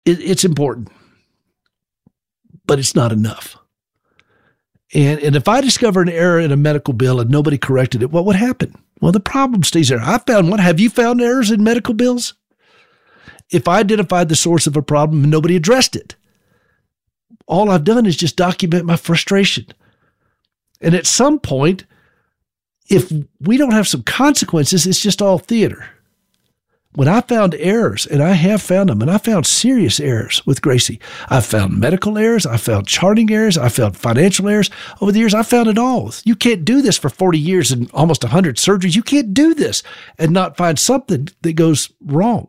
It's important, but it's not enough. And if I discover an error in a medical bill and nobody corrected it, what would happen? Well, the problem stays there. I found one. Have you found errors in medical bills? If I identified the source of a problem and nobody addressed it, all I've done is just document my frustration. And at some point, if we don't have some consequences, it's just all theater. When I found errors, and I have found them, and I found serious errors with Gracie. I found medical errors. I found charting errors. I found financial errors. Over the years, I found it all. You can't do this for 40 years and almost 100 surgeries. You can't do this and not find something that goes wrong.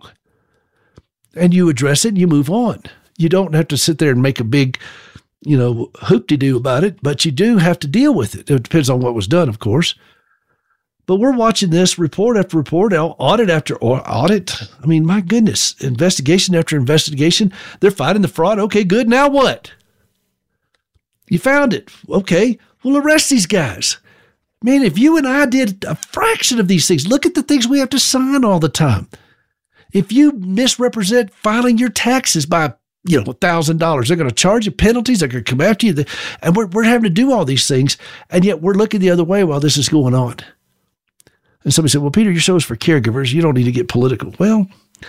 And you address it and you move on. You don't have to sit there and make a big, hoop-de-doo about it, but you do have to deal with it. It depends on what was done, of course. But we're watching this report after report, audit after audit. I mean, my goodness, investigation after investigation. They're fighting the fraud. Okay, good. Now what? You found it. Okay, we'll arrest these guys. Man, if you and I did a fraction of these things, look at the things we have to sign all the time. If you misrepresent filing your taxes by, $1,000, they're going to charge you penalties. They're going to come after you. And we're having to do all these things. And yet we're looking the other way while this is going on. And somebody said, well, Peter, your show is for caregivers. You don't need to get political. Well,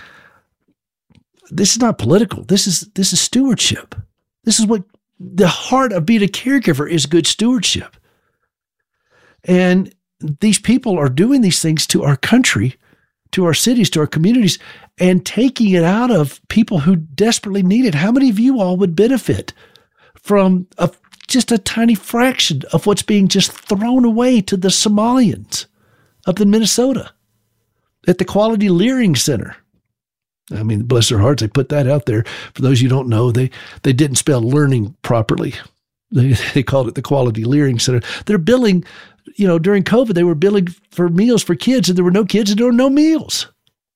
this is not political. This is stewardship. This is what the heart of being a caregiver is, good stewardship. And these people are doing these things to our country, to our cities, to our communities, and taking it out of people who desperately need it. How many of you all would benefit from just a tiny fraction of what's being just thrown away to the Somalians up in Minnesota at the Quality Learning Center? I mean, bless their hearts, they put that out there. For those you don't know, they didn't spell learning properly. They called it the Quality Learning Center. They're billing, during COVID, they were billing for meals for kids, and there were no kids and there were no meals.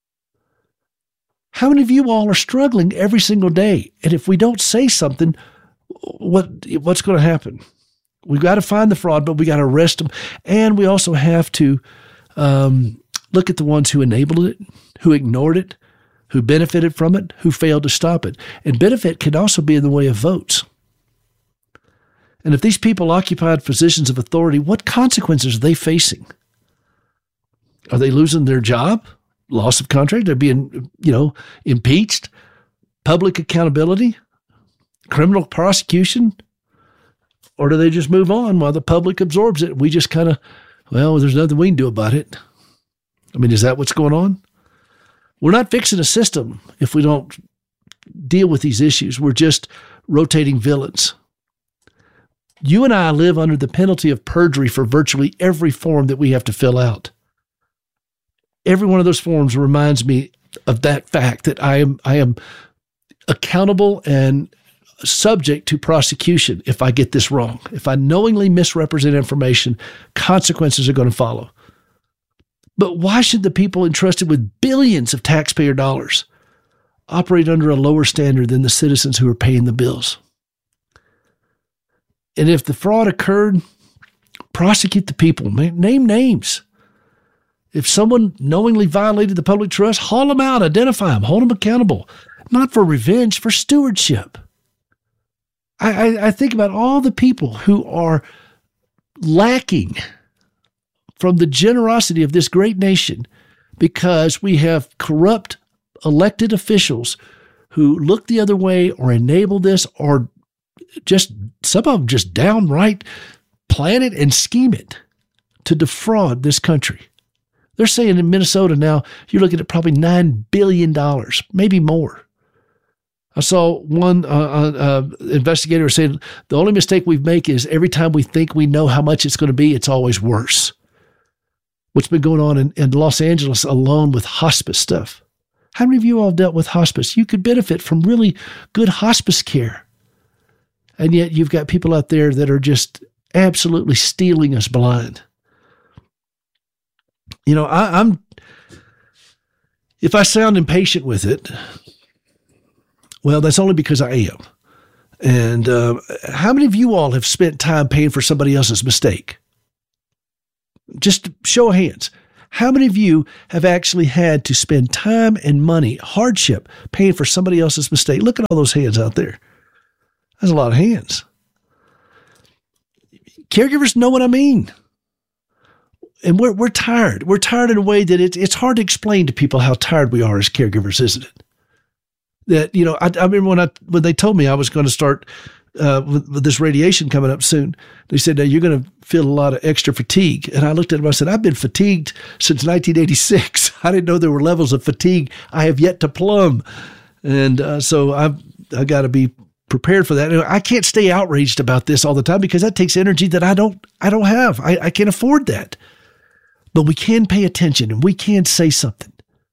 How many of you all are struggling every single day? And if we don't say something, what's going to happen? We've got to find the fraud, but we got to arrest them. And we also have to look at the ones who enabled it, who ignored it, who benefited from it, who failed to stop it. And benefit can also be in the way of votes. And if these people occupied positions of authority, what consequences are they facing? Are they losing their job? Loss of contract? They're being, impeached? Public accountability? Criminal prosecution? Or do they just move on while the public absorbs it? We just kind of, there's nothing we can do about it. I mean, is that what's going on? We're not fixing a system if we don't deal with these issues. We're just rotating villains. You and I live under the penalty of perjury for virtually every form that we have to fill out. Every one of those forms reminds me of that fact that I am accountable and subject to prosecution if I get this wrong. If I knowingly misrepresent information, consequences are going to follow. But why should the people entrusted with billions of taxpayer dollars operate under a lower standard than the citizens who are paying the bills? And if the fraud occurred, prosecute the people. Name names. If someone knowingly violated the public trust, haul them out, identify them, hold them accountable. Not for revenge, for stewardship. I think about all the people who are lacking from the generosity of this great nation because we have corrupt elected officials who look the other way or enable this, or just some of them just downright plan it and scheme it to defraud this country. They're saying in Minnesota now, you're looking at probably $9 billion, maybe more. I saw one investigator saying the only mistake we make is every time we think we know how much it's going to be, it's always worse. What's been going on in Los Angeles alone with hospice stuff? How many of you all dealt with hospice? You could benefit from really good hospice care. And yet you've got people out there that are just absolutely stealing us blind. If I sound impatient with it, well, that's only because I am. And how many of you all have spent time paying for somebody else's mistake? Just show of hands. How many of you have actually had to spend time and money, hardship, paying for somebody else's mistake? Look at all those hands out there. That's a lot of hands. Caregivers know what I mean. And we're tired. We're tired in a way that it's hard to explain to people how tired we are as caregivers, isn't it? That, I remember when they told me I was going to start with this radiation coming up soon, they said, now you're going to feel a lot of extra fatigue. And I looked at them, I said, I've been fatigued since 1986. I didn't know there were levels of fatigue I have yet to plumb. And so I got to be prepared for that. I can't stay outraged about this all the time because that takes energy that I don't have. I can't afford that. But we can pay attention and we can say something.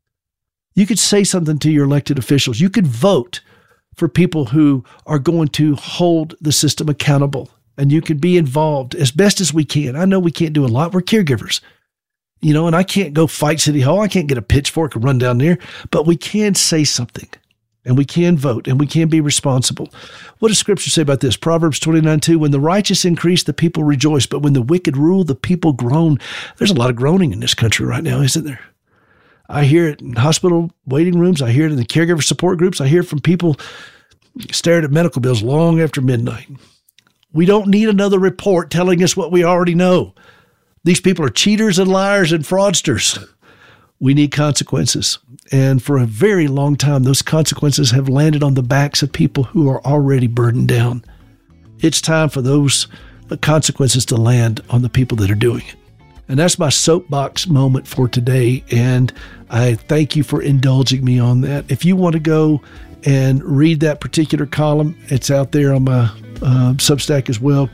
You could say something to your elected officials. You could vote for people who are going to hold the system accountable, and you can be involved as best as we can. I know we can't do a lot. We're caregivers, and I can't go fight City Hall. I can't get a pitchfork and run down there, but we can say something, and we can vote, and we can be responsible. What does Scripture say about this? Proverbs 29:2, when the righteous increase, the people rejoice, but when the wicked rule, the people groan. There's a lot of groaning in this country right now, isn't there? I hear it in hospital waiting rooms. I hear it in the caregiver support groups. I hear it from people staring at medical bills long after midnight. We don't need another report telling us what we already know. These people are cheaters and liars and fraudsters. We need consequences. And for a very long time, those consequences have landed on the backs of people who are already burdened down. It's time for those consequences to land on the people that are doing it. And that's my soapbox moment for today. And I thank you for indulging me on that. If you want to go and read that particular column, it's out there on my Substack as well,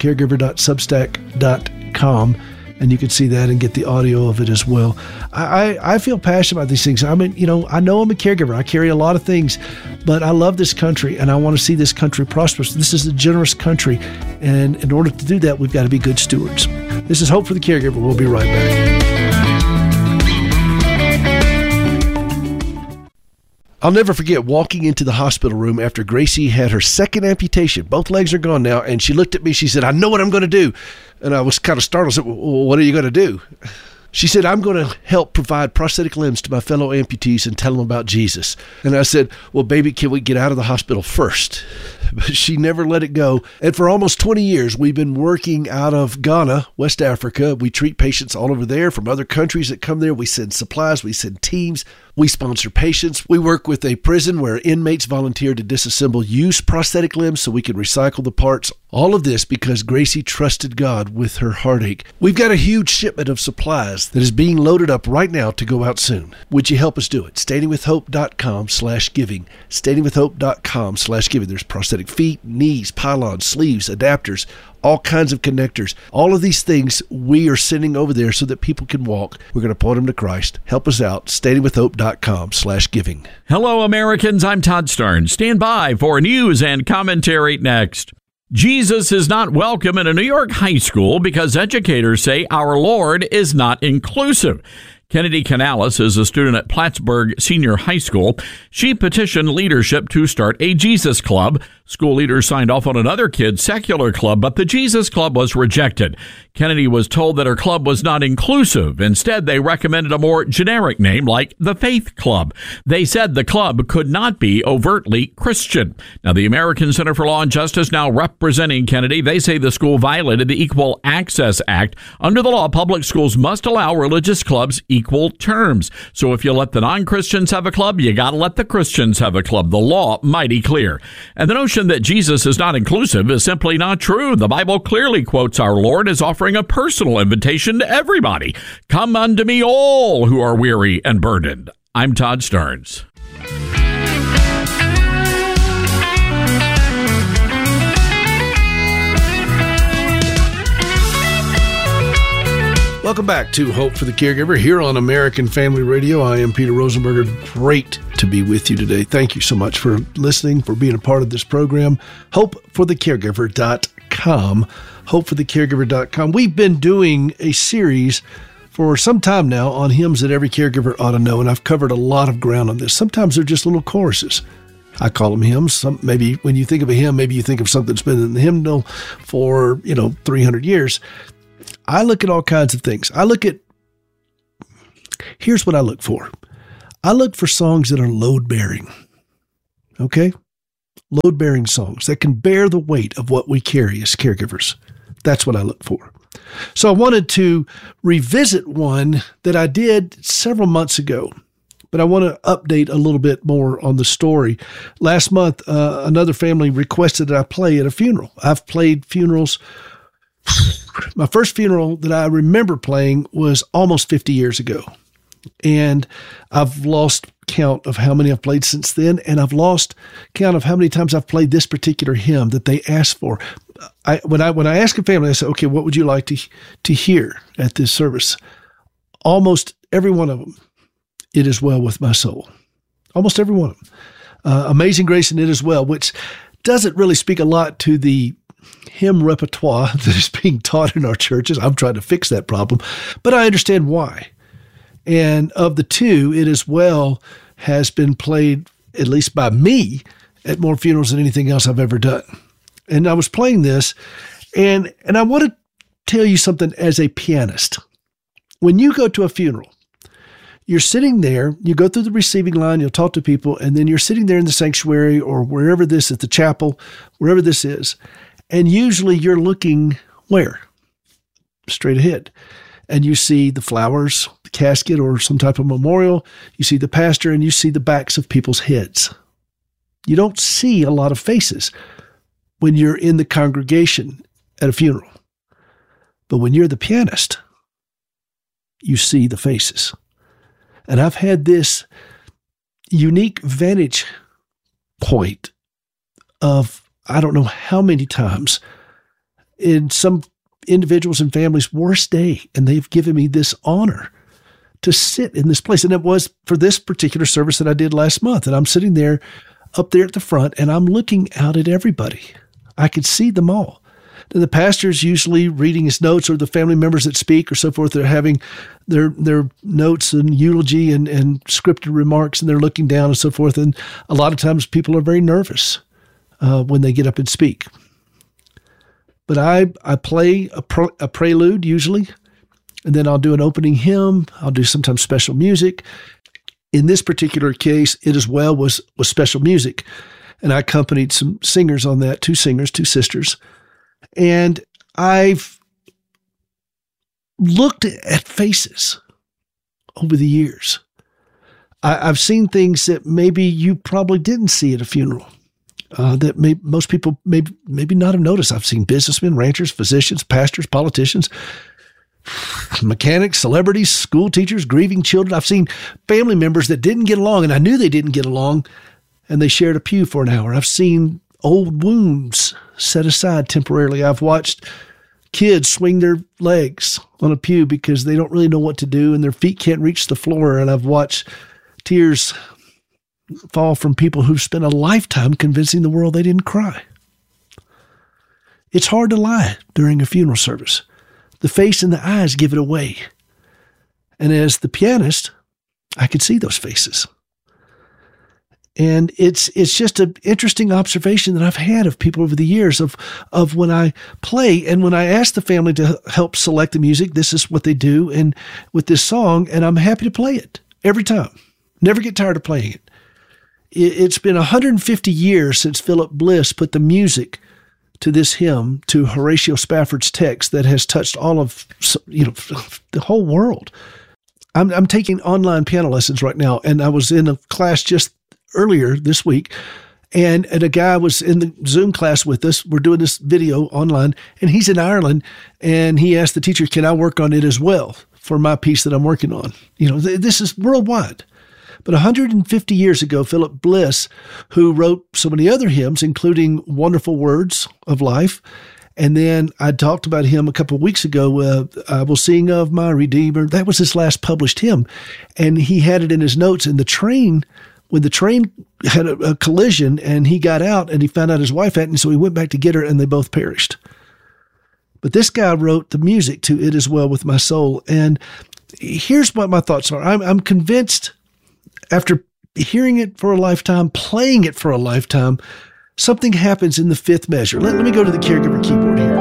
caregiver.substack.com. And you can see that and get the audio of it as well. I feel passionate about these things. I know I'm a caregiver. I carry a lot of things, but I love this country and I want to see this country prosperous. This is a generous country. And in order to do that, we've got to be good stewards. This is Hope for the Caregiver. We'll be right back. I'll never forget walking into the hospital room after Gracie had her second amputation. Both legs are gone now. And she looked at me. She said, I know what I'm going to do. And I was kind of startled. I said, well, what are you going to do? She said, I'm going to help provide prosthetic limbs to my fellow amputees and tell them about Jesus. And I said, well, baby, can we get out of the hospital first? But she never let it go. And for almost 20 years, we've been working out of Ghana, West Africa. We treat patients all over there from other countries that come there. We send supplies. We send teams. We sponsor patients. We work with a prison where inmates volunteer to disassemble used prosthetic limbs so we can recycle the parts. All of this because Gracie trusted God with her heartache. We've got a huge shipment of supplies that is being loaded up right now to go out soon. Would you help us do it? StandingWithHope.com/giving. StandingWithHope.com/giving. There's prosthetic feet, knees, pylons, sleeves, adapters, all kinds of connectors. All of these things we are sending over there so that people can walk. We're going to point them to Christ. Help us out. StandingWithHope.com/giving. Hello, Americans. I'm Todd Starnes. Stand by for news and commentary next. Jesus is not welcome in a New York high school because educators say our Lord is not inclusive. Kennedy Canales is a student at Plattsburgh Senior High School. She petitioned leadership to start a Jesus Club. School leaders signed off on another kid's secular club, but the Jesus Club was rejected. Kennedy was told that her club was not inclusive. Instead, they recommended a more generic name like the Faith Club. They said the club could not be overtly Christian. Now, the American Center for Law and Justice now representing Kennedy. They say the school violated the Equal Access Act. Under the law, public schools must allow religious clubs equal terms. So if you let the non-Christians have a club, you got to let the Christians have a club. The law mighty clear. And the notion that Jesus is not inclusive is simply not true. The Bible clearly quotes our Lord as offering a personal invitation to everybody. Come unto me all who are weary and burdened. I'm Todd Starnes. Welcome back to Hope for the Caregiver here on American Family Radio. I am Peter Rosenberger. Great to be with you today. Thank you so much for listening, for being a part of this program. HopeForTheCaregiver.com. HopeForTheCaregiver.com. We've been doing a series for some time now on hymns that every caregiver ought to know, and I've covered a lot of ground on this. Sometimes they're just little choruses. I call them hymns. Maybe when you think of a hymn, maybe you think of something that's been in the hymnal for, 300 years. I look at all kinds of things. I look at Here's what I look for. I look for songs that are load-bearing. Okay? Load-bearing songs that can bear the weight of what we carry as caregivers. That's what I look for. So I wanted to revisit one that I did several months ago, but I want to update a little bit more on the story. Last month, another family requested that I play at a funeral. I've played funerals. My first funeral that I remember playing was almost 50 years ago. And I've lost count of how many I've played since then. And I've lost count of how many times I've played this particular hymn that they asked for. When I ask a family, I say, okay, what would you like to hear at this service? Almost every one of them, It Is Well With My Soul. Almost every one of them. Amazing Grace and It Is Well, which doesn't really speak a lot to the hymn repertoire that is being taught in our churches. I'm trying to fix that problem, but I understand why. And of the two, It Is Well has been played, at least by me, at more funerals than anything else I've ever done. And I was playing this, and I want to tell you something as a pianist. When you go to a funeral, you're sitting there, you go through the receiving line, you'll talk to people, and then you're sitting there in the sanctuary or wherever this is, the chapel, wherever this is, and usually you're looking where? Straight ahead. And you see the flowers, the casket, or some type of memorial. You see the pastor, and you see the backs of people's heads. You don't see a lot of faces when you're in the congregation at a funeral. But when you're the pianist, you see the faces. And I've had this unique vantage point of, I don't know how many times, in some individuals and families' worst day, and they've given me this honor to sit in this place. And it was for this particular service that I did last month. And I'm sitting there up there at the front, and I'm looking out at everybody. I could see them all. And the pastor's usually reading his notes, or the family members that speak or so forth, they're having their notes and eulogy and scripted remarks, and they're looking down and so forth. And a lot of times people are very nervous when they get up and speak. But I play a prelude usually, and then I'll do an opening hymn. I'll do sometimes special music. In this particular case, It Is Well was special music, and I accompanied some singers on that, two sisters. And I've looked at faces over the years. I've seen things that maybe you probably didn't see at a funeral. That most people maybe not have noticed. I've seen businessmen, ranchers, physicians, pastors, politicians, mechanics, celebrities, school teachers, grieving children. I've seen family members that didn't get along, and I knew they didn't get along, and they shared a pew for an hour. I've seen old wounds set aside temporarily. I've watched kids swing their legs on a pew because they don't really know what to do, and their feet can't reach the floor. And I've watched tears fall from people who've spent a lifetime convincing the world they didn't cry. It's hard to lie during a funeral service. The face and the eyes give it away. And as the pianist, I could see those faces. And it's just an interesting observation that I've had of people over the years of when I play, and when I ask the family to help select the music, this is what they do, and with this song, and I'm happy to play it every time. Never get tired of playing it. It's been 150 years since Philip Bliss put the music to this hymn, to Horatio Spafford's text that has touched all of, the whole world. I'm taking online piano lessons right now, and I was in a class just earlier this week, and a guy was in the Zoom class with us. We're doing this video online, and he's in Ireland, and he asked the teacher, can I work on It As Well for my piece that I'm working on? This is worldwide. But 150 years ago, Philip Bliss, who wrote so many other hymns, including Wonderful Words of Life, and then I talked about him a couple of weeks ago, I Will Sing of My Redeemer. That was his last published hymn, and he had it in his notes. And when the train had a collision, and he got out, and he found out his wife hadn't, so he went back to get her, and they both perished. But this guy wrote the music to It Is Well With My Soul. And here's what my thoughts are. I'm convinced, after hearing it for a lifetime, playing it for a lifetime, something happens in the fifth measure. Let me go to the caregiver keyboard here.